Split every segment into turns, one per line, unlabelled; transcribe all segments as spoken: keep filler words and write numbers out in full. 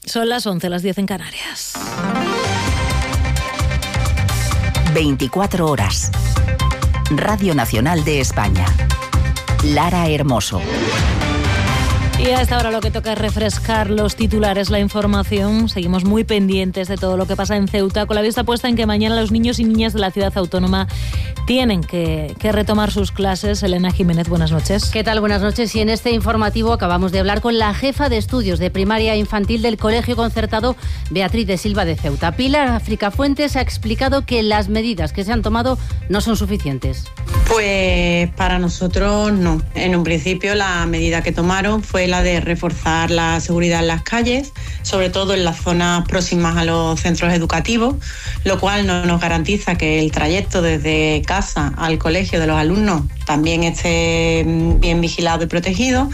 Son las once, las diez en Canarias.
veinticuatro horas. Radio Nacional de España. Lara Hermoso.
Y a esta hora lo que toca es refrescar los titulares, la información. Seguimos muy pendientes de todo lo que pasa en Ceuta, con la vista puesta en que mañana los niños y niñas de la ciudad autónoma tienen que, que retomar sus clases. Elena Jiménez, buenas noches.
¿Qué tal? Buenas noches. Y en este informativo acabamos de hablar con la jefa de estudios de primaria infantil del Colegio Concertado, Beatriz de Silva de Ceuta. Pilar Africafuentes ha explicado que las medidas que se han tomado no son suficientes.
Pues para nosotros no. En un principio la medida que tomaron fue la de reforzar la seguridad en las calles, sobre todo en las zonas próximas a los centros educativos, lo cual no nos garantiza que el trayecto desde casa al colegio de los alumnos también esté bien vigilado y protegido.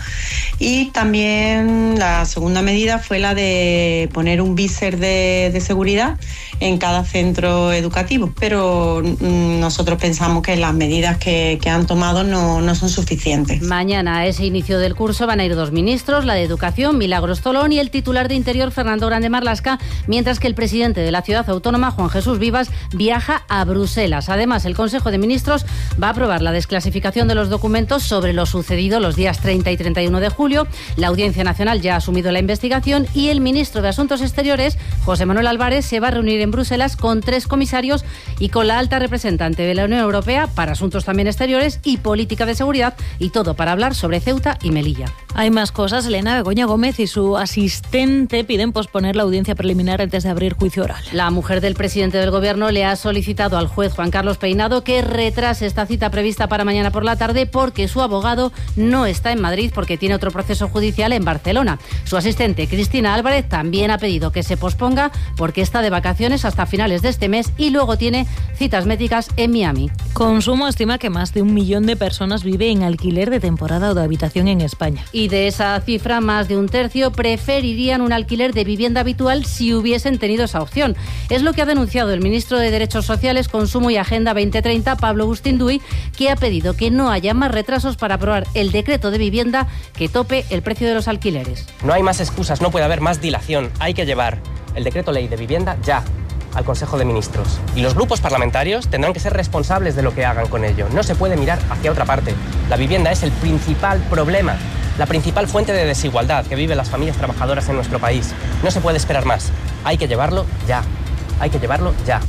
Y también la segunda medida fue la de poner un viser de, de seguridad en cada centro educativo, pero mmm, nosotros pensamos que las medidas que, que han tomado no, no son suficientes.
Mañana a ese inicio del curso van a ir dos ministros, la de Educación, Milagros Tolón, y el titular de Interior, Fernando Grande Marlaska, mientras que el presidente de la ciudad autónoma, Juan Jesús Vivas, viaja a Bruselas. Además, el Consejo de Ministros va a aprobar la desclasificación de los documentos sobre lo sucedido los días treinta y treinta y uno de julio. La Audiencia Nacional ya ha asumido la investigación y el ministro de Asuntos Exteriores, José Manuel Álvarez, se va a reunir en Bruselas con tres comisarios y con la alta representante de la Unión Europea para Asuntos también Exteriores y Política de Seguridad, y todo para hablar sobre Ceuta y Melilla.
Hay más cosas. Elena, Begoña Gómez y su asistente piden posponer la audiencia preliminar antes de abrir juicio oral.
La mujer del presidente del Gobierno le ha solicitado al juez Juan Carlos Peinado que retrase esta cita prevista para mañana por la tarde porque su abogado no está en Madrid porque tiene otro proceso judicial en Barcelona. Su asistente, Cristina Álvarez, también ha pedido que se posponga porque está de vacaciones hasta finales de este mes y luego tiene citas médicas en Miami.
Consumo estima que más de un millón de personas vive en alquiler de temporada o de habitación en España.
Y de esa cifra, más de un tercio preferirían un alquiler de vivienda habitual si hubiesen tenido esa opción. Es lo que ha denunciado el ministro de Derechos Sociales, Consumo y Agenda veinte treinta, Pablo Bustinduy, que ha pedido que no haya más retrasos para aprobar el decreto de vivienda que tope el precio de los alquileres.
No hay más excusas, no puede haber más dilación. Hay que llevar el decreto ley de vivienda ya al Consejo de Ministros. Y los grupos parlamentarios tendrán que ser responsables de lo que hagan con ello. No se puede mirar hacia otra parte. La vivienda es el principal problema, la principal fuente de desigualdad que viven las familias trabajadoras en nuestro país. No se puede esperar más. Hay que llevarlo ya. Hay que llevarlo ya.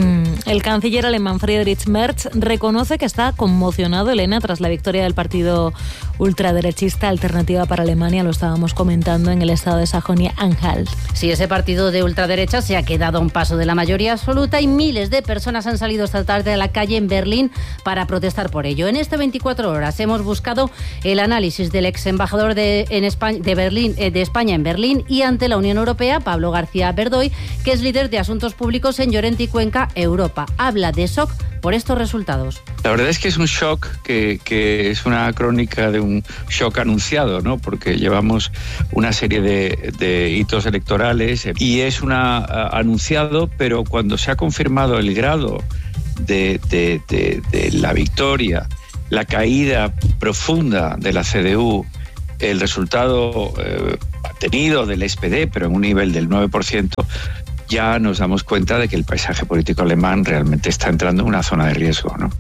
El canciller alemán Friedrich Merz reconoce que está conmocionado, Elena, tras la victoria del partido ultraderechista Alternativa para Alemania. Lo estábamos comentando en el estado de Sajonia-Anhalt.
Sí, ese partido de ultraderecha se ha quedado a un paso de la mayoría absoluta y miles de personas han salido esta tarde a la calle en Berlín para protestar por ello. En este veinticuatro horas hemos buscado el análisis del ex embajador de, en España, de, Berlín, eh, de España en Berlín y ante la Unión Europea, Pablo García Verdoy, que es líder de Asuntos Públicos en Llorente y Cuenca, Europa. Habla de shock por estos resultados.
La verdad es que es un shock que, que es una crónica de un shock anunciado, ¿no? Porque llevamos una serie de, de hitos electorales y es una uh, anunciado, pero cuando se ha confirmado el grado de, de, de, de la victoria, la caída profunda de la C D U, el resultado eh, tenido del S P D, pero en un nivel del nueve por ciento, ya nos damos cuenta de que el paisaje político alemán realmente está entrando en una zona de riesgo, ¿no?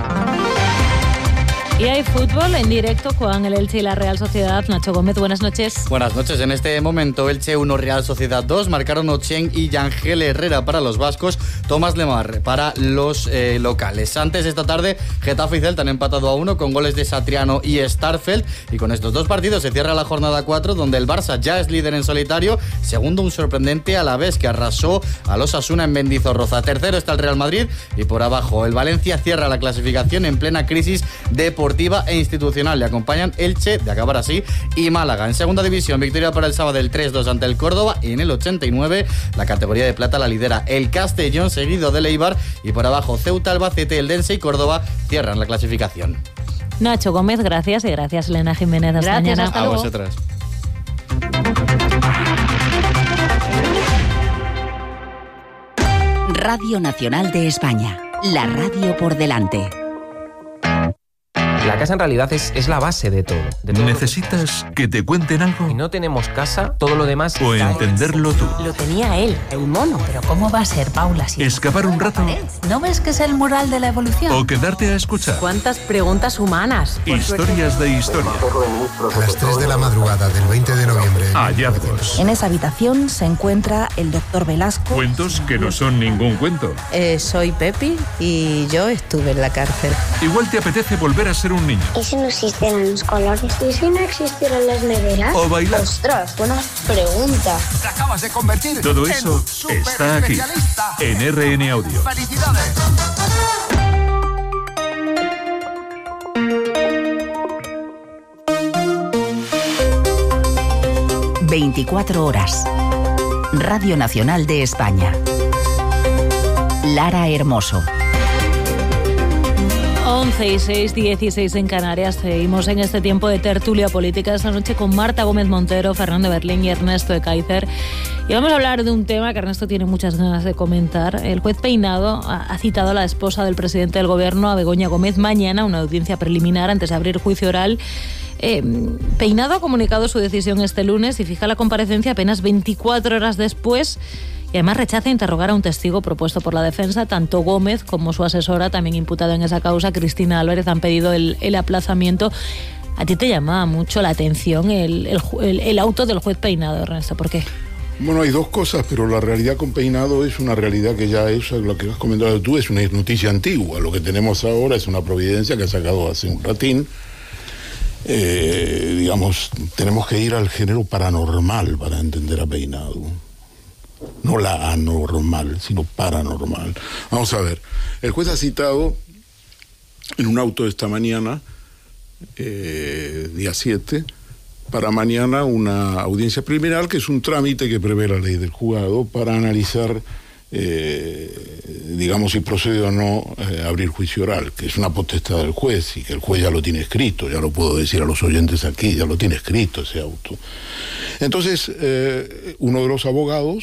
Y hay fútbol en directo con el Elche y la Real Sociedad. Nacho Gómez, buenas noches.
Buenas noches. En este momento, Elche uno, Real Sociedad dos. Marcaron Ocheng y Yangel Herrera para los vascos, Tomás Lemar para los eh, locales. Antes, esta tarde, Getafe y Celta han empatado a uno con goles de Satriano y Starfelt. Y con estos dos partidos se cierra la jornada cuatro, donde el Barça ya es líder en solitario. Segundo, un sorprendente Alavés que arrasó a los Osasuna en Mendizorroza. Tercero está el Real Madrid y por abajo el Valencia cierra la clasificación en plena crisis deportiva e institucional. Le acompañan Elche, de acabar así, y Málaga. En segunda división, victoria para el sábado del tres dos ante el Córdoba. Y en el ochenta y nueve, la categoría de plata la lidera el Castellón, seguido del Eibar. Y por abajo, Ceuta, Albacete, Eldense y Córdoba cierran la clasificación.
Nacho Gómez, gracias. Y gracias, Elena Jiménez. Hasta
gracias,
mañana.
hasta
a
luego.
vosotras.
Radio Nacional de España. La radio por delante.
La casa en realidad es, es la base de todo. De todo
¿Necesitas que te cuenten algo?
Si no tenemos casa, todo lo demás...
O
cae.
entenderlo tú.
Lo tenía él, el mono. Pero ¿cómo va a ser, Paula? Si
¿Escapar un rato?
¿No ves que es el mural de la evolución?
¿O quedarte a escuchar?
¿Cuántas preguntas humanas?
Historias de historia.
A las tres de la madrugada del veinte de noviembre.
Hallazgos.
En esa habitación se encuentra el doctor Velasco.
Cuentos que no son ningún cuento.
Eh, soy Pepi y yo estuve en la cárcel.
Igual te apetece volver a ser un niño.
¿Y si no existieran los colores? ¿Y si no existieran las neveras?
O bailar.
Ostras, buena pregunta.
Te acabas de convertir.
Todo eso está aquí, en R N Audio.
¡Felicidades!
veinticuatro horas. Radio Nacional de España. Lara Hermoso.
once y seis, dieciséis en Canarias. Seguimos en este tiempo de tertulia política esta noche con Marta Gómez Montero, Fernando Berlín y Ernesto de Kaiser. Y vamos a hablar de un tema que Ernesto tiene muchas ganas de comentar. El juez Peinado ha citado a la esposa del presidente del gobierno, a Begoña Gómez, mañana, una audiencia preliminar antes de abrir juicio oral. Eh, Peinado ha comunicado su decisión este lunes y fija la comparecencia apenas veinticuatro horas después. Y además rechaza interrogar a un testigo propuesto por la defensa. Tanto Gómez como su asesora, también imputada en esa causa, Cristina Álvarez, han pedido el, el aplazamiento. ¿A ti te llamaba mucho la atención el, el, el, el auto del juez Peinado, Ernesto? ¿Por qué?
Bueno, hay dos cosas, pero la realidad con Peinado es una realidad que ya es, lo que has comentado tú, es una noticia antigua. Lo que tenemos ahora es una providencia que ha sacado hace un ratín. Eh, digamos, tenemos que ir al género paranormal para entender a Peinado. No la anormal, sino paranormal. Vamos a ver, el juez ha citado en un auto de esta mañana, eh, día siete, para mañana una audiencia preliminar, que es un trámite que prevé la ley del juzgado para analizar, eh, digamos, si procede o no eh, abrir juicio oral, que es una potestad del juez y que el juez ya lo tiene escrito, ya lo puedo decir a los oyentes aquí, ya lo tiene escrito ese auto. Entonces, eh, uno de los abogados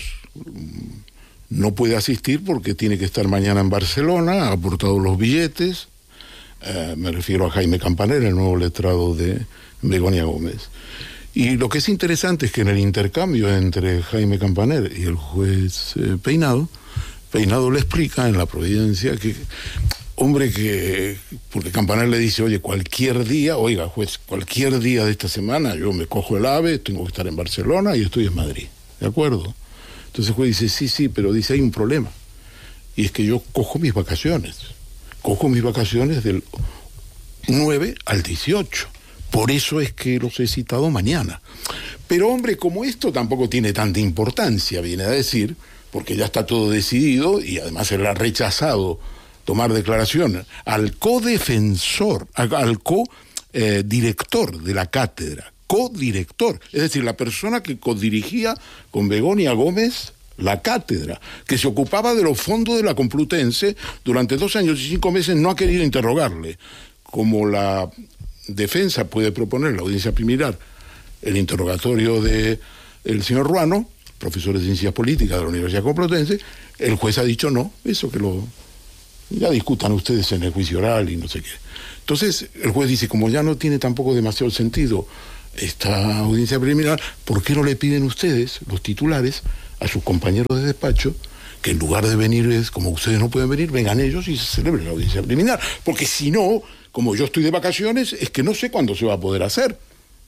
no puede asistir porque tiene que estar mañana en Barcelona, ha aportado los billetes, eh, me refiero a Jaime Campaner, el nuevo letrado de Begoña Gómez. Y lo que es interesante es que en el intercambio entre Jaime Campaner y el juez eh, Peinado, Peinado le explica en la providencia que, hombre, que, porque Campaner le dice, oye, cualquier día, oiga, juez, cualquier día de esta semana yo me cojo el AVE, tengo que estar en Barcelona y estoy en Madrid, ¿de acuerdo? Entonces el juez dice, sí, sí, pero dice, hay un problema. Y es que yo cojo mis vacaciones. Cojo mis vacaciones del nueve al dieciocho. Por eso es que los he citado mañana. Pero, hombre, como esto tampoco tiene tanta importancia, viene a decir, porque ya está todo decidido y además él ha rechazado tomar declaración al codefensor, al co-director eh, de la cátedra. Codirector, es decir, la persona que codirigía con Begoña Gómez la cátedra, que se ocupaba de los fondos de la Complutense durante dos años y cinco meses, no ha querido interrogarle. Como la defensa puede proponer la audiencia preliminar el interrogatorio de el señor Ruano, profesor de Ciencias Políticas de la Universidad Complutense, el juez ha dicho no, eso que lo ya discutan ustedes en el juicio oral y no sé qué. Entonces el juez dice, como ya no tiene tampoco demasiado sentido esta audiencia preliminar, ¿por qué no le piden ustedes, los titulares, a sus compañeros de despacho, que en lugar de venir, es como ustedes no pueden venir, vengan ellos y se celebre la audiencia preliminar? Porque si no, como yo estoy de vacaciones, es que no sé cuándo se va a poder hacer.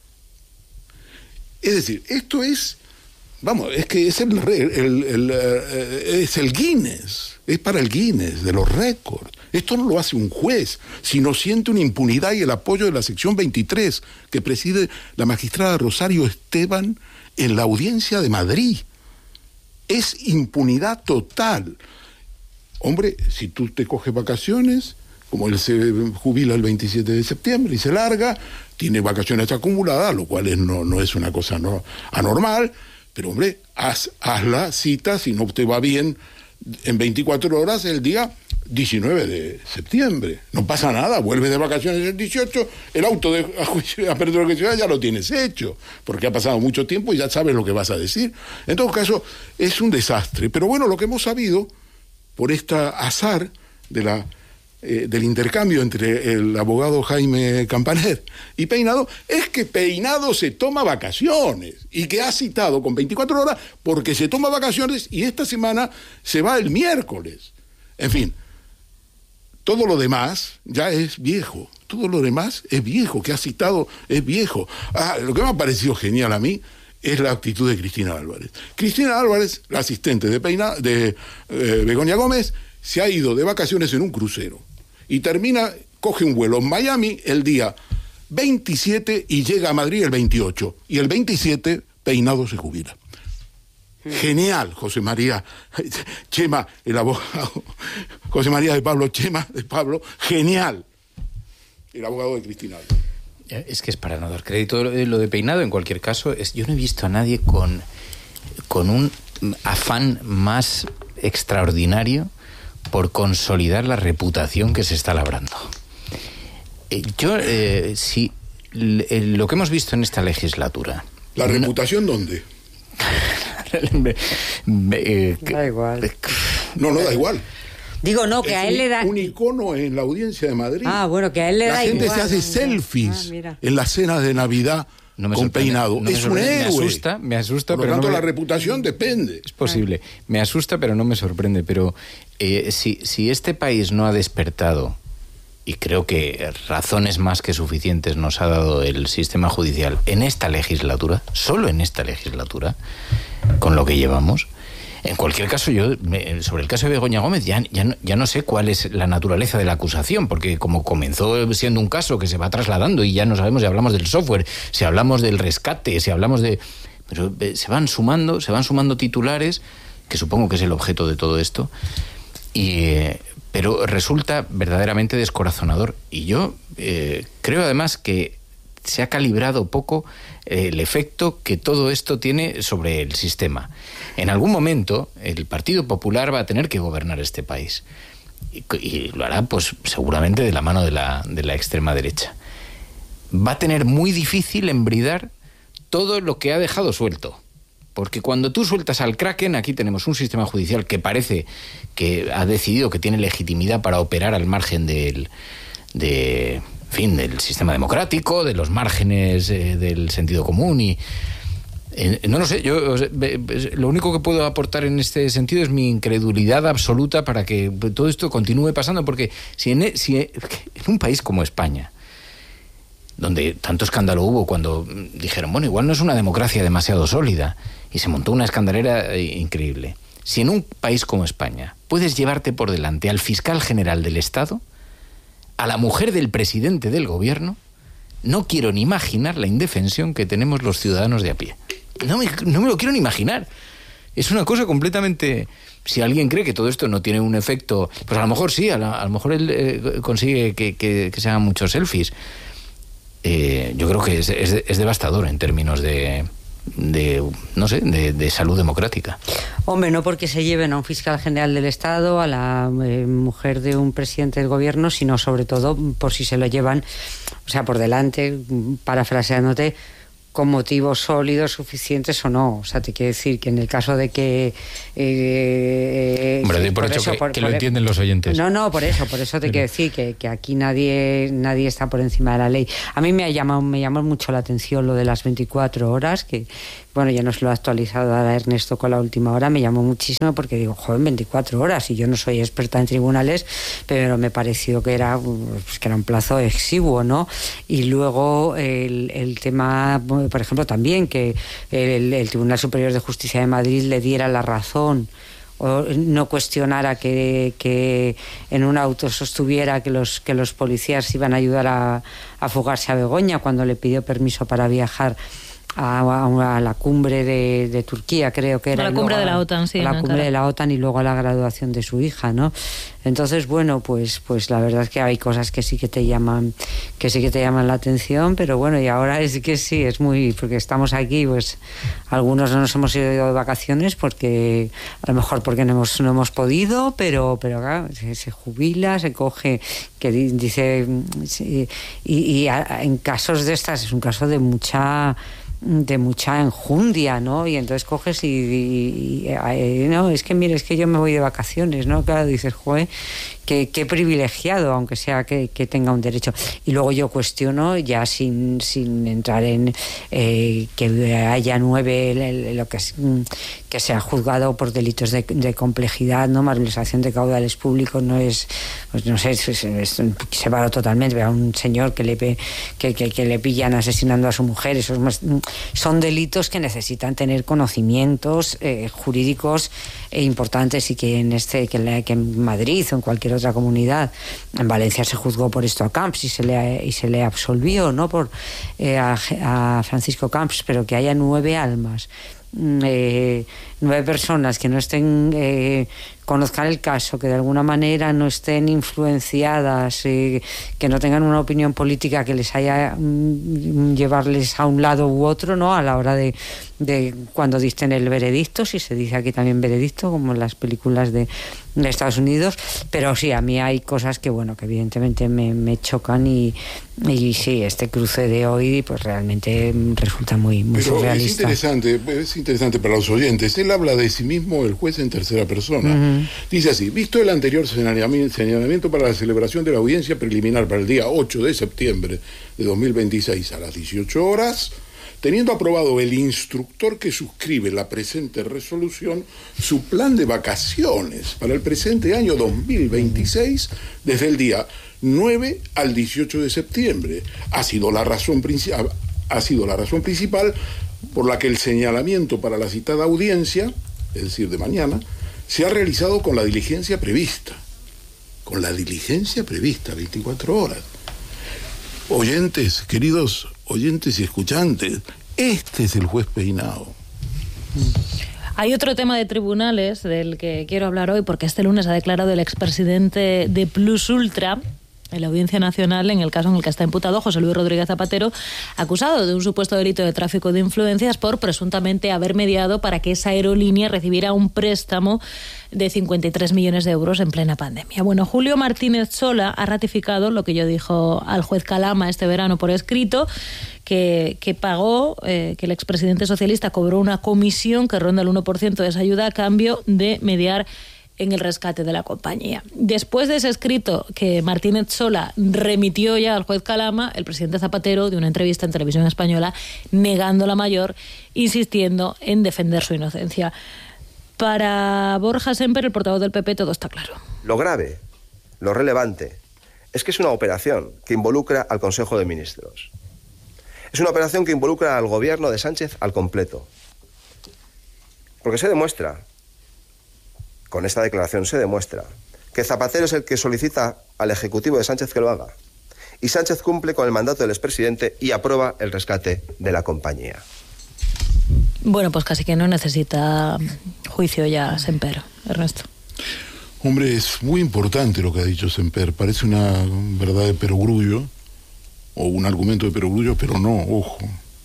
Es decir, esto es, vamos, es que es el, el, el, el, eh, es el Guinness, es para el Guinness de los récords. Esto no lo hace un juez, sino siente una impunidad y el apoyo de la sección veintitrés que preside la magistrada Rosario Esteban en la audiencia de Madrid. Es impunidad total. Hombre, si tú te coges vacaciones, como él se jubila el veintisiete de septiembre y se larga, tiene vacaciones acumuladas, lo cual es, no, no es una cosa no, anormal, pero hombre, haz, haz la cita, si no te va bien, en veinticuatro horas el día diecinueve de septiembre. No pasa nada, vuelves de vacaciones el dieciocho, el auto de apertura de ciudad ya lo tienes hecho, porque ha pasado mucho tiempo y ya sabes lo que vas a decir. En todo caso, es un desastre. Pero bueno, lo que hemos sabido, por este azar de la eh, del intercambio entre el abogado Jaime Campaner y Peinado es que Peinado se toma vacaciones y que ha citado con veinticuatro horas porque se toma vacaciones y esta semana se va el miércoles. En fin, todo lo demás ya es viejo. Todo lo demás es viejo, que ha citado es viejo. Ah, lo que me ha parecido genial a mí es la actitud de Cristina Álvarez. Cristina Álvarez, la asistente de, Peina, de eh, Begoña Gómez, se ha ido de vacaciones en un crucero y termina, coge un vuelo en Miami el día veintisiete y llega a Madrid el veintiocho. Y el veintisiete Peinado se jubila. Genial, José María Chema, el abogado, José María de Pablo Chema, de Pablo, genial, el abogado de Cristina Álvarez.
Es que es para no dar crédito lo de Peinado, en cualquier caso, es, yo no he visto a nadie con, con un afán más extraordinario por consolidar la reputación que se está labrando. Eh, yo, eh, si eh, lo que hemos visto en esta legislatura...
¿La no, reputación dónde?
eh,
da igual.
No, no da igual.
Digo, no, que
es
a él
un,
le da...
un icono en la audiencia de Madrid.
Ah, bueno, que a él le
la
da
gente
igual.
se hace
Ah,
selfies
ah,
en las cenas de Navidad no con Peinado.
No
es un héroe.
Me asusta, me asusta.
Por lo
pero
tanto,
no me...
la reputación depende.
Es posible. Me asusta, pero no me sorprende. Pero eh, si, si este país no ha despertado, y creo que razones más que suficientes nos ha dado el sistema judicial en esta legislatura, solo en esta legislatura, con lo que llevamos... En cualquier caso, yo, sobre el caso de Begoña Gómez, ya, ya, no, ya no sé cuál es la naturaleza de la acusación, porque como comenzó siendo un caso que se va trasladando y ya no sabemos si hablamos del software, si hablamos del rescate, si hablamos de... Pero se van sumando, se van sumando titulares, que supongo que es el objeto de todo esto, y, pero resulta verdaderamente descorazonador. Y yo eh, creo además que se ha calibrado poco el efecto que todo esto tiene sobre el sistema. En algún momento el Partido Popular va a tener que gobernar este país y, y lo hará pues seguramente de la mano de la, de la extrema derecha. Va a tener muy difícil embridar todo lo que ha dejado suelto, porque cuando tú sueltas al Kraken, aquí tenemos un sistema judicial que parece que ha decidido que tiene legitimidad para operar al margen del... de En fin, del sistema democrático, de los márgenes eh, del sentido común y... Eh, no lo sé, yo eh, lo único que puedo aportar en este sentido es mi incredulidad absoluta para que todo esto continúe pasando, porque si en, si en un país como España, donde tanto escándalo hubo cuando dijeron, bueno, igual no es una democracia demasiado sólida, y se montó una escandalera eh, increíble, si en un país como España puedes llevarte por delante al fiscal general del Estado, a la mujer del presidente del gobierno, no quiero ni imaginar la indefensión que tenemos los ciudadanos de a pie. No me, no me lo quiero ni imaginar. Es una cosa completamente... Si alguien cree que todo esto no tiene un efecto... Pues a lo mejor sí, a, la, a lo mejor él eh, consigue que, que, que se hagan muchos selfies. Eh, yo creo que es, es, es devastador en términos de... de no sé, de, de salud democrática.
Hombre, no porque se lleven a un fiscal general del Estado, a la eh, mujer de un presidente del gobierno, sino sobre todo por si se lo llevan, o sea, por delante, parafraseándote, con motivos sólidos, suficientes o no. O sea, te quiero decir que en el caso de que... Eh,
Hombre, doy por, por hecho eso, que, por, que por, lo entienden los oyentes.
No, no, por eso, por eso te Pero... quiero decir que, que aquí nadie nadie está por encima de la ley. A mí me ha llamado, me llamó mucho la atención lo de las veinticuatro horas, que, bueno, ya nos lo ha actualizado ahora Ernesto con la última hora, me llamó muchísimo porque digo, joven, veinticuatro horas, y yo no soy experta en tribunales, pero me pareció que era, pues, que era un plazo exiguo, ¿no? Y luego el, el tema... Por ejemplo, también que el, el Tribunal Superior de Justicia de Madrid le diera la razón o no cuestionara que, que en un auto sostuviera que los, que los policías iban a ayudar a, a fugarse a Begoña cuando le pidió permiso para viajar a, a, a la cumbre de, de Turquía, creo que era.
A la cumbre de la OTAN, sí.
A la cumbre
cara.
de la OTAN y luego a la graduación de su hija, ¿no? Entonces, bueno, pues, pues la verdad es que hay cosas que sí que te llaman, que sí que te llaman la atención, pero bueno, y ahora es que sí, es muy, porque estamos aquí, pues algunos no nos hemos ido de vacaciones porque, a lo mejor porque no hemos, no hemos podido, pero, pero claro, se, se jubila, se coge, que dice, sí, y, y a, en casos de estas es un caso de mucha de mucha enjundia, ¿no? Y entonces coges y, y, y, y no, es que mire, es que yo me voy de vacaciones, ¿no? Claro, dices, joder, qué, qué privilegiado, aunque sea que, que tenga un derecho. Y luego yo cuestiono, ya sin, sin entrar en eh, que haya nueve, lo que, que se ha juzgado por delitos de, de complejidad, ¿no? Malversación de caudales públicos, no es, pues no sé, es, es, es separado totalmente. A un señor que le, que, que, que le pillan asesinando a su mujer, esos son delitos que necesitan tener conocimientos eh, jurídicos eh, importantes, y que en este que, le, que en Madrid o en cualquier otra comunidad, en Valencia se juzgó por esto a Camps y se le, y se le absolvió, ¿no? por eh, a, a Francisco Camps, pero que haya nueve almas, eh, nueve personas que no estén eh, conozcan el caso, que de alguna manera no estén influenciadas, eh, que no tengan una opinión política que les haya mm, llevarles a un lado u otro, ¿no? A la hora de, de cuando dicten el veredicto, si se dice aquí también veredicto, como en las películas de, de Estados Unidos. Pero sí, a mí hay cosas que, bueno, que evidentemente me, me chocan, y, y sí, este cruce de hoy pues realmente resulta muy, muy
Pero
surrealista.
Es interesante, es interesante para los oyentes. Él habla de sí mismo, el juez, en tercera persona. Uh-huh. Dice así: visto el anterior señalamiento para la celebración de la audiencia preliminar para el día ocho de septiembre de dos mil veintiséis a las dieciocho horas, teniendo aprobado el instructor que suscribe la presente resolución su plan de vacaciones para el presente año dos mil veintiséis desde el día nueve al dieciocho de septiembre, ha sido la razón principal, ha sido la razón principal por la que el señalamiento para la citada audiencia, es decir, de mañana, se ha realizado con la diligencia prevista. Con la diligencia prevista, veinticuatro horas. Oyentes, queridos oyentes y escuchantes, este es el juez Peinado.
Hay otro tema de tribunales del que quiero hablar hoy, porque este lunes ha declarado el expresidente de Plus Ultra en la Audiencia Nacional, en el caso en el que está imputado José Luis Rodríguez Zapatero, acusado de un supuesto delito de tráfico de influencias por presuntamente haber mediado para que esa aerolínea recibiera un préstamo de cincuenta y tres millones de euros en plena pandemia. Bueno, Julio Martínez Sola ha ratificado lo que yo dijo al juez Calama este verano por escrito, que, que pagó, eh, que el expresidente socialista cobró una comisión que ronda el uno por ciento de esa ayuda a cambio de mediar en el rescate de la compañía. Después de ese escrito que Martínez Sola remitió ya al juez Calama, el presidente Zapatero dio una entrevista en Televisión Española negando la mayor, insistiendo en defender su inocencia. Para Borja Semper, el portavoz del P P, todo está claro.
Lo grave, lo relevante, es que es una operación que involucra al Consejo de Ministros. Es una operación que involucra al gobierno de Sánchez al completo. Porque se demuestra, con esta declaración se demuestra, que Zapatero es el que solicita al Ejecutivo de Sánchez que lo haga. Y Sánchez cumple con el mandato del expresidente y aprueba el rescate de la compañía.
Bueno, pues casi que no necesita juicio ya Semper, Ernesto.
Hombre, es muy importante lo que ha dicho Semper. Parece una verdad de perogrullo, o un argumento de perogrullo, pero no, ojo.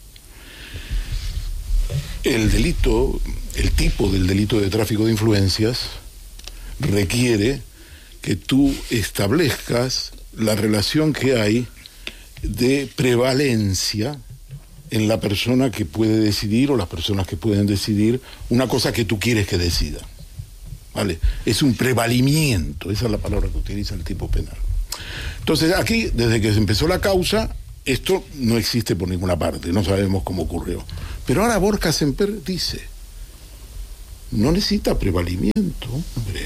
El delito, el tipo del delito de tráfico de influencias requiere que tú establezcas la relación que hay de prevalencia en la persona que puede decidir, o las personas que pueden decidir una cosa que tú quieres que decida. ¿Vale? Es un prevalimiento, esa es la palabra que utiliza el tipo penal. Entonces, aquí, desde que se empezó la causa, esto no existe por ninguna parte, no sabemos cómo ocurrió. Pero ahora Borja Semper dice, no necesita prevalimiento, hombre.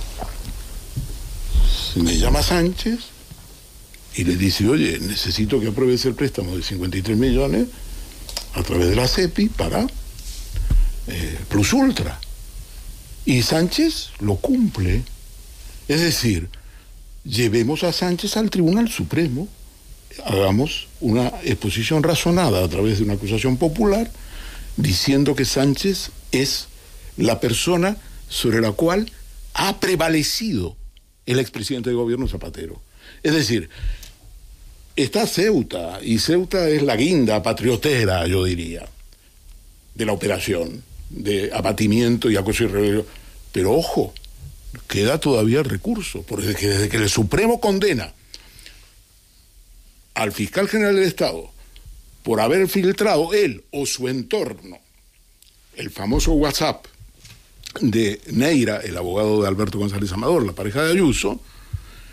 Se me llama Sánchez y le dice, oye, necesito que apruebes el préstamo de cincuenta y tres millones a través de la CEPI para eh, Plus Ultra. Y Sánchez lo cumple. Es decir, llevemos a Sánchez al Tribunal Supremo, hagamos una exposición razonada a través de una acusación popular, diciendo que Sánchez es la persona sobre la cual ha prevalecido el expresidente de gobierno Zapatero. Es decir, está Ceuta, y Ceuta es la guinda patriotera, yo diría, de la operación de abatimiento y acoso y rebelión. Pero ojo, queda todavía el recurso, porque desde que, desde que el Supremo condena al fiscal general del Estado por haber filtrado él o su entorno el famoso WhatsApp de Neira, el abogado de Alberto González Amador, la pareja de Ayuso,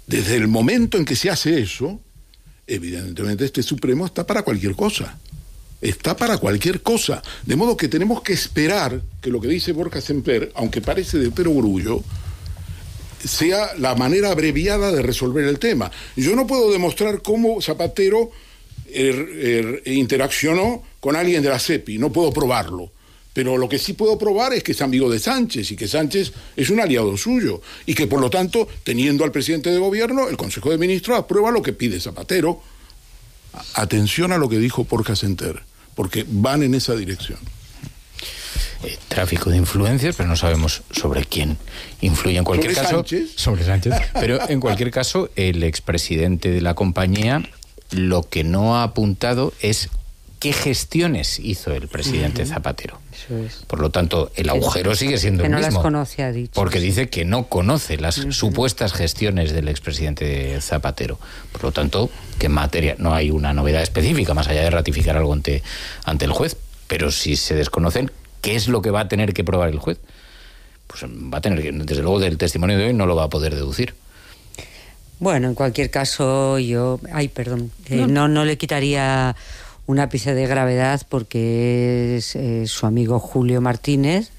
Desde el momento en que se hace eso, evidentemente este Supremo está para cualquier cosa. Está para cualquier cosa. De modo que tenemos que esperar que lo que dice Borja Semper, aunque parece de perogrullo, sea la manera abreviada de resolver el tema. Yo no puedo demostrar cómo Zapatero er, er, interaccionó con alguien de la CEPI, no puedo probarlo. Pero lo que sí puedo probar es que es amigo de Sánchez y que Sánchez es un aliado suyo y que, por lo tanto, teniendo al presidente de gobierno, el Consejo de Ministros aprueba lo que pide Zapatero. Atención a lo que dijo Borja Semper, porque van en esa dirección.
Eh, tráfico de influencias, pero no sabemos sobre quién influye en cualquier
¿Sobre
caso.
Sánchez?
Sobre Sánchez. Pero en cualquier caso, el expresidente de la compañía lo que no ha apuntado es qué gestiones hizo el presidente uh-huh. Zapatero.
Eso es.
Por lo tanto, el agujero sigue siendo
que
el
no
mismo.
las conoce, ha dicho.
Porque dice que no conoce las
uh-huh.
supuestas gestiones del expresidente Zapatero. Por lo tanto, que en materia no hay una novedad específica, más allá de ratificar algo ante, ante el juez. Pero si se desconocen, ¿qué es lo que va a tener que probar el juez? Pues va a tener que, desde luego, del testimonio de hoy no lo va a poder deducir.
Bueno, en cualquier caso, yo... Ay, perdón. Eh, no. no, no le quitaría un ápice de gravedad porque es eh, su amigo Julio Martínez,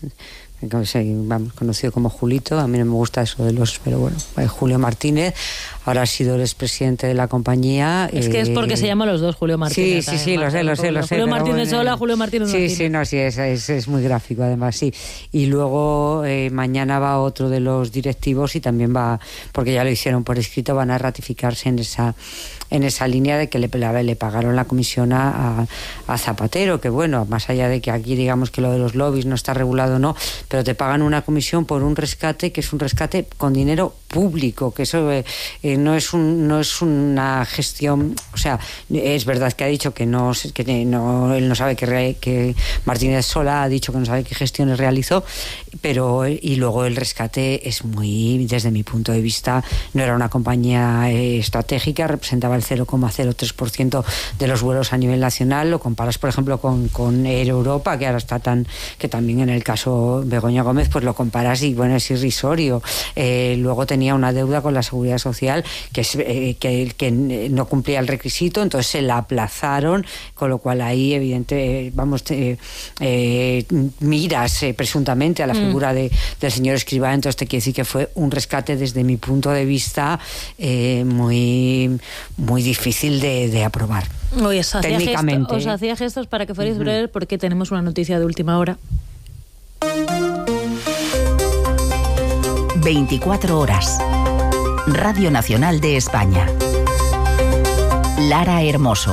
vamos, conocido como Julito. A mí no me gusta eso de los... Pero bueno, eh, Julio Martínez ahora ha sido el expresidente de la compañía.
Es que
eh,
es porque se llaman los dos Julio Martínez.
Sí, sí, sí, lo sé, lo sé, lo sé.
Julio Martínez
bueno,
sola, Julio Martínez
Sí,
Martínez.
sí, no, sí, es, es, es muy gráfico además, sí. Y luego eh, mañana va otro de los directivos y también va, porque ya lo hicieron por escrito, van a ratificarse en esa en esa línea de que le, le pagaron la comisión a, a Zapatero, que bueno, más allá de que aquí digamos que lo de los lobbies no está regulado, no, pero te pagan una comisión por un rescate que es un rescate con dinero público, que eso eh, eh, no es un no es una gestión, o sea, es verdad que ha dicho que no, que no él no sabe que, re, que Martínez Sola ha dicho que no sabe qué gestiones realizó, pero y luego el rescate es muy, desde mi punto de vista, no era una compañía eh, estratégica, representaba el cero coma cero tres por ciento de los vuelos a nivel nacional. Lo comparas, por ejemplo, con, con Air Europa, que ahora está tan, que también en el caso Begoña Gómez, pues lo comparas y bueno, es irrisorio. Eh, luego tenía una deuda con la Seguridad Social que, es, eh, que, que no cumplía el requisito, entonces se la aplazaron, con lo cual ahí evidente, eh, vamos, eh, eh, miras eh, presuntamente a la figura mm. de, del señor Escrivá, entonces te quiere decir que fue un rescate desde mi punto de vista eh, muy muy difícil de, de aprobar.
Oye, os hacía
técnicamente.
Gesto, os hacía gestos para que fuerais uh-huh. breves porque tenemos una noticia de última hora.
veinticuatro horas. Radio Nacional de España. Lara Hermoso.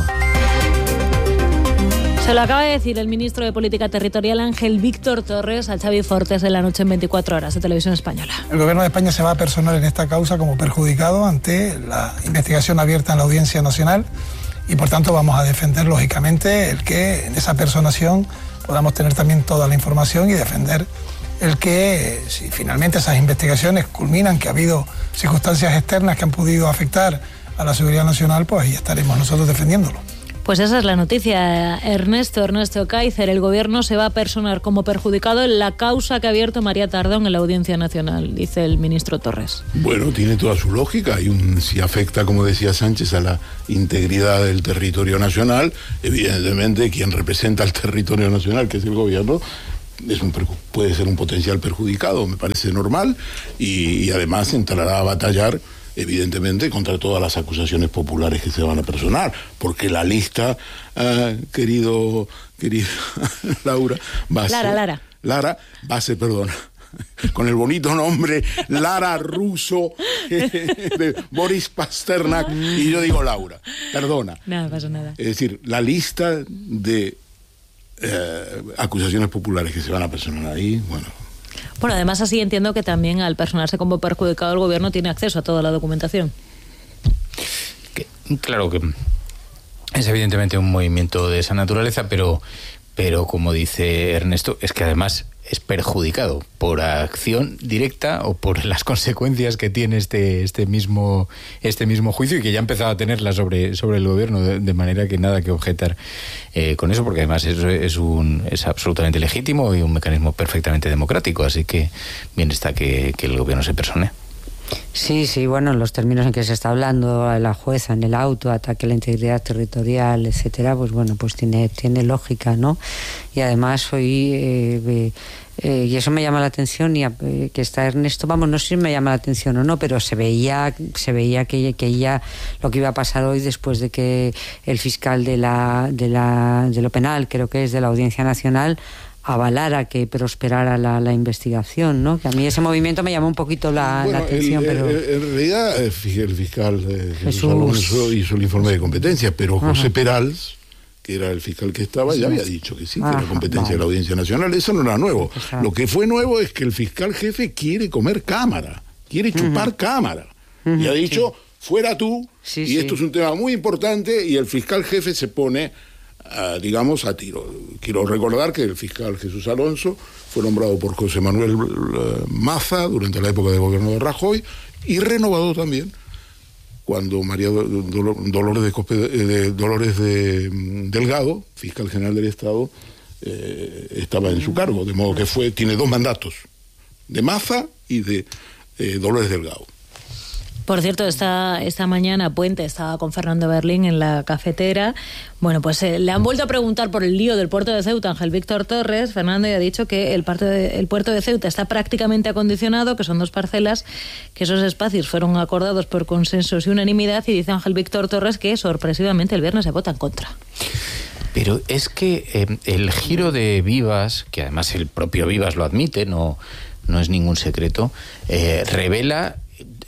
Se lo acaba de decir el ministro de Política Territorial Ángel Víctor Torres a Xavi Fortes en la noche en veinticuatro horas de Televisión Española.
El Gobierno de España se va a personar en esta causa como perjudicado ante la investigación abierta en la Audiencia Nacional y por tanto vamos a defender lógicamente el que en esa personación podamos tener también toda la información y defender el que si finalmente esas investigaciones culminan, que ha habido circunstancias externas que han podido afectar a la seguridad nacional, pues ahí estaremos nosotros defendiéndolo.
Pues esa es la noticia, Ernesto, Ernesto Kaiser. El Gobierno se va a personar como perjudicado en la causa que ha abierto María Tardón en la Audiencia Nacional, dice el ministro Torres.
Bueno, tiene toda su lógica. Hay un, si afecta, como decía Sánchez, a la integridad del territorio nacional, evidentemente quien representa al territorio nacional, que es el Gobierno, es un, puede ser un potencial perjudicado, me parece normal, y, y además entrará a batallar evidentemente contra todas las acusaciones populares que se van a personar, porque la lista, uh, querido, querido Laura, va a
Lara,
ser...
Lara.
Lara, va a ser, perdón, con el bonito nombre Lara Russo, de Boris Pasternak, y yo digo Laura, perdona.
Nada, pasa nada.
Es decir, la lista de eh, acusaciones populares que se van a personar ahí, bueno...
Bueno, además así entiendo que también al personarse como perjudicado el Gobierno tiene acceso a toda la documentación.
Que, claro que es evidentemente un movimiento de esa naturaleza, pero, pero como dice Ernesto, es que además es perjudicado por acción directa o por las consecuencias que tiene este este mismo este mismo juicio y que ya ha empezado a tenerla sobre, sobre el Gobierno, de, de manera que nada que objetar eh, con eso, porque además es, es, un, es absolutamente legítimo y un mecanismo perfectamente democrático, así que bien está que, que el Gobierno se persone.
Sí, sí, bueno, en los términos en que se está hablando, la jueza en el auto, ataque a la integridad territorial, etcétera, pues bueno, pues tiene, tiene lógica, ¿no? Y además hoy, eh, eh, eh, y eso me llama la atención, y a, eh, que está Ernesto, vamos, no sé si me llama la atención o no, pero se veía, se veía que, que ya lo que iba a pasar hoy después de que el fiscal de la, de la, de lo penal, creo que es de la Audiencia Nacional, avalara que prosperara la, la investigación, ¿no? Que a mí ese movimiento me llamó un poquito la,
bueno,
la atención,
el,
pero...
El, en realidad el fiscal eh, Jesús, Jesús Alonso hizo el informe de competencia, pero José Ajá. Perals, que era el fiscal que estaba, sí. ya había dicho que sí, Ajá, que era competencia vale. de la Audiencia Nacional. Eso no era nuevo. Exacto. Lo que fue nuevo es que el fiscal jefe quiere comer cámara, quiere chupar uh-huh. cámara. Uh-huh. Y ha dicho, sí. fuera tú, sí, y sí. esto es un tema muy importante, y el fiscal jefe se pone... Uh, digamos, a tiro. Quiero recordar que el fiscal Jesús Alonso fue nombrado por José Manuel uh, Maza durante la época del gobierno de Rajoy y renovado también cuando María Dolores de, Cospe, de, Dolores de Delgado, fiscal general del Estado, eh, estaba en su cargo, de modo que fue tiene dos mandatos, de Maza y de eh, Dolores Delgado.
Por cierto, esta, esta mañana Puente estaba con Fernando Berlín en la cafetera. Bueno, pues eh, le han vuelto a preguntar por el lío del puerto de Ceuta, Ángel Víctor Torres. Fernando ya ha dicho que el, parte de, el puerto de Ceuta está prácticamente acondicionado, que son dos parcelas, que esos espacios fueron acordados por consensos y unanimidad, y dice Ángel Víctor Torres que sorpresivamente el viernes se vota en contra.
Pero es que eh, el giro de Vivas, que además el propio Vivas lo admite, no, no es ningún secreto, eh, revela...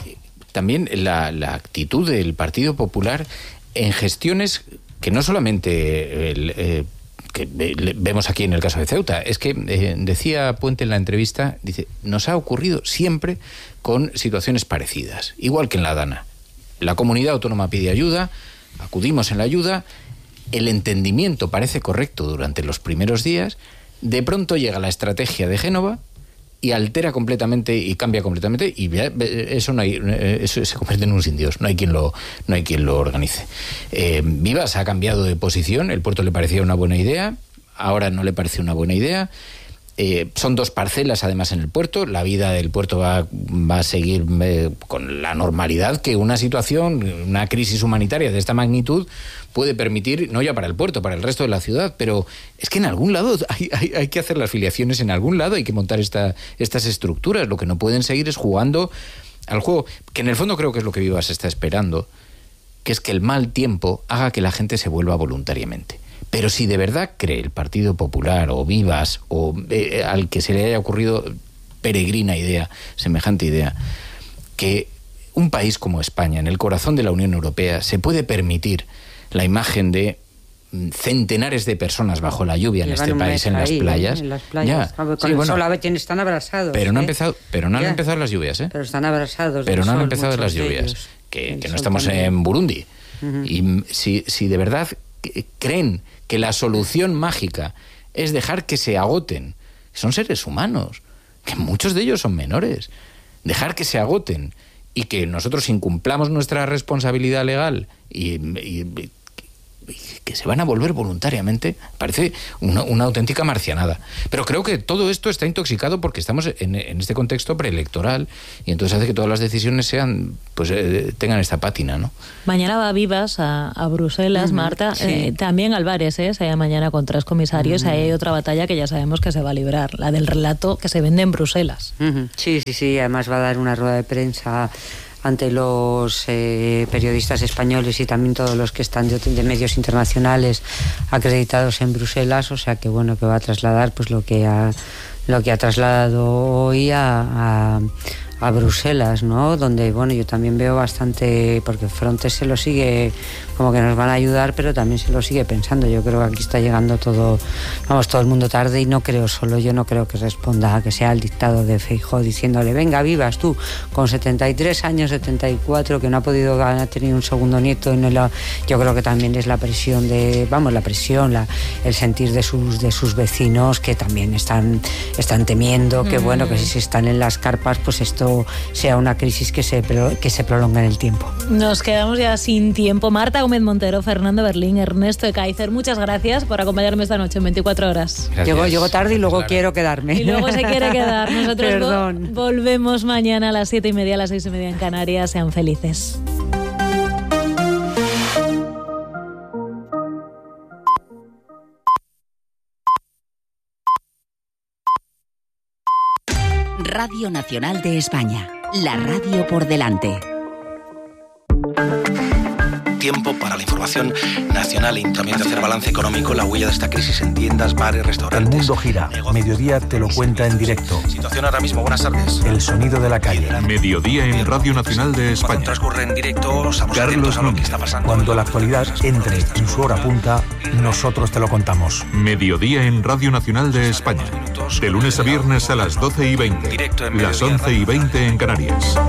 también la, la actitud del Partido Popular en gestiones que no solamente el, eh, que vemos aquí en el caso de Ceuta, es que eh, decía Puente en la entrevista, dice, nos ha ocurrido siempre con situaciones parecidas, igual que en la Dana. La comunidad autónoma pide ayuda, acudimos en la ayuda, el entendimiento parece correcto durante los primeros días, de pronto llega la estrategia de Génova y altera completamente y cambia completamente, y eso no hay, eso se convierte en un sin Dios, no hay quien lo no hay quien lo organice. eh, Vivas ha cambiado de posición, el puerto le parecía una buena idea, ahora no le parece una buena idea. Eh, son dos parcelas además en el puerto, la vida del puerto va, va a seguir eh, con la normalidad que una situación, una crisis humanitaria de esta magnitud puede permitir, no ya para el puerto, para el resto de la ciudad, pero es que en algún lado hay, hay, hay que hacer las filiaciones, en algún lado hay que montar esta, estas estructuras, lo que no pueden seguir es jugando al juego, que en el fondo creo que es lo que Vivas está esperando, que es que el mal tiempo haga que la gente se vuelva voluntariamente. Pero si de verdad cree el Partido Popular o Vivas o eh, al que se le haya ocurrido peregrina idea, semejante idea, que un país como España, en el corazón de la Unión Europea, se puede permitir la imagen de centenares de personas bajo la lluvia en este país, en las playas.
En las playas.
Ya.
Con
Sí,
el
bueno,
sol a- están abrazados.
pero no,
¿eh?
han empezado, pero no han
Ya.
empezado las lluvias, ¿eh?
Pero están abrazados.
Pero
del
no han
sol,
empezado
muchos
las
de
lluvias.
ellos.
Que,
El
que no
sol
estamos
también.
en Burundi.
Ujú.
Y si, si de verdad creen que la solución mágica es dejar que se agoten, son seres humanos, que muchos de ellos son menores, dejar que se agoten y que nosotros incumplamos nuestra responsabilidad legal y, y- y que se van a volver voluntariamente, parece una, una auténtica marcianada. Pero creo que todo esto está intoxicado porque estamos en, en este contexto preelectoral y entonces hace que todas las decisiones sean, pues eh, tengan esta pátina, ¿no?
Mañana va Vivas a, a Bruselas,
Ujú,
Marta.
sí.
Eh, también Álvarez, ¿eh? Se halla mañana con tres comisarios.
Ujú.
Ahí hay otra batalla que ya sabemos que se va a librar, la del relato que se vende en Bruselas.
Ujú. Sí, sí, sí. Además va a dar una rueda de prensa ante los eh, periodistas españoles y también todos los que están de, de medios internacionales acreditados en Bruselas. O sea que bueno, que va a trasladar pues lo que ha lo que ha trasladado hoy a, a, a Bruselas, ¿no? Donde bueno, yo también veo bastante, porque Frontex se lo sigue, como que nos van a ayudar, pero también se lo sigue pensando. Yo creo que aquí está llegando todo, vamos, todo el mundo tarde, y no creo solo, yo no creo que responda a que sea el dictado de Feijóo diciéndole, venga, Vivas tú, con setenta y tres años, setenta y cuatro, que no ha podido, ha tenido un segundo nieto, y no lo- yo creo que también es la presión de, vamos, la presión, la, el sentir de sus, de sus vecinos, que también están, están temiendo que,
Mm.
bueno, que si se están en las carpas, pues esto sea una crisis que se, pro- que se prolonga en el tiempo.
Nos quedamos ya sin tiempo. Marta, Gómez Montero, Fernando Berlín, Ernesto Ekaizer. Muchas gracias por acompañarme esta noche en veinticuatro horas.
Llego, llego tarde y luego claro. quiero quedarme.
Y luego se quiere quedar. Nosotros
Perdón.
Vo- volvemos mañana a las siete y media, a las seis y media en Canarias. Sean felices.
Radio Nacional de España, la radio por delante.
Tiempo para la información nacional y también de hacer balance económico, la huella de esta crisis en tiendas, bares, restaurantes.
El mundo gira. Mediodía te lo cuenta en directo.
Situación ahora mismo, buenas tardes.
El sonido de la calle.
Mediodía en Radio Nacional de España.
Cuando transcurre en directo, estamos atentos a lo que está pasando.
Cuando la actualidad entre en su hora punta, nosotros te lo contamos.
Mediodía en Radio Nacional de España. De lunes a viernes a las doce y veinte. Las once y veinte en Canarias.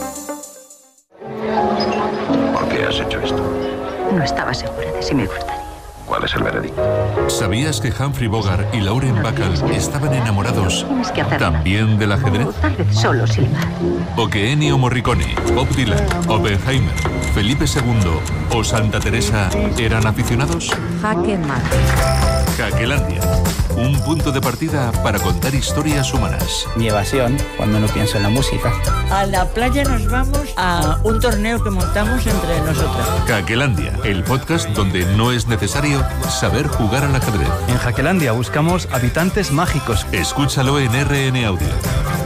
¿Por qué has hecho esto?
No estaba segura de si me gustaría.
¿Cuál es el veredicto?
¿Sabías que Humphrey Bogart y Lauren Bacall estaban enamorados también del ajedrez?
Tal vez solo silbar.
¿O que Ennio Morricone, Bob Dylan, Oppenheimer, Felipe segundo o Santa Teresa eran aficionados?
Jaque mate.
Jaquelandia, un punto de partida para contar historias humanas.
Mi evasión, cuando no pienso en la música.
A la playa nos vamos a un torneo que montamos entre nosotros.
Jaquelandia, el podcast donde no es necesario saber jugar al ajedrez.
En Jaquelandia buscamos habitantes mágicos.
Escúchalo en R N Audio.